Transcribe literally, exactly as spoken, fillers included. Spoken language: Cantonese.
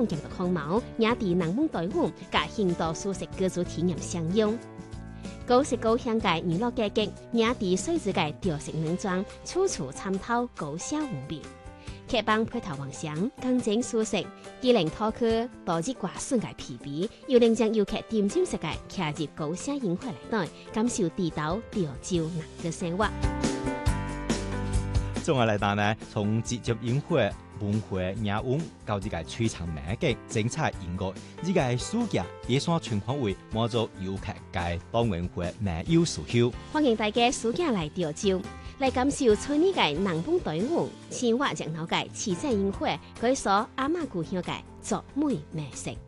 風景的風貌，也佇人文隊伍甲行道舒適居住體驗相用。高是高鄉界娛樂價格，也佇水質界調色農莊，處處參透高社風味。客幫配套完善，乾淨舒適，既能討去多日掛順嘅皮皮，又能將遊客沉浸式嘅騎入高社櫻花內底，感受地道潮州人嘅生活。 綜合嚟講呢，從節日櫻花、文化雅韻到呢個璀璨美景、精彩音樂，呢個暑假野山全方位滿足遊客嘅多元化美有需求。 歡迎大家暑假來潮州，來感受春日嘅人文隊伍、生活熱鬧嘅七彩櫻花，佢所阿嬤故鄉嘅作美美食。